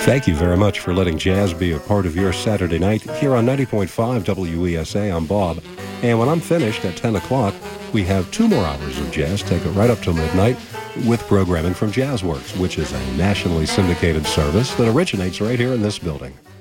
Thank you very much for letting jazz be a part of your Saturday night here on 90.5 WESA. I'm Bob. And when I'm finished at 10 o'clock, we have 2 more hours of jazz, take it right up till midnight, with programming from JazzWorks, which is a nationally syndicated service that originates right here in this building.